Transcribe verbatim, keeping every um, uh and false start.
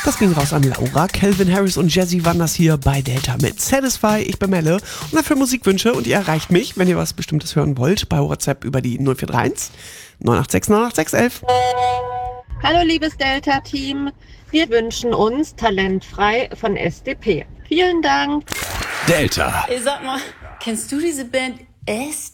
Das ging raus an Laura. Calvin Harris und Jazzy waren das hier bei Delta mit Satisfy. Ich bin Melle und dafür Musikwünsche und ihr erreicht mich, wenn ihr was Bestimmtes hören wollt, bei WhatsApp über die null vier drei eins neun acht sechs neun acht sechs elf. Hallo liebes Delta-Team, wir wünschen uns Talentfrei von S D P. Vielen Dank. Delta. Ey, sag mal, kennst du diese Band S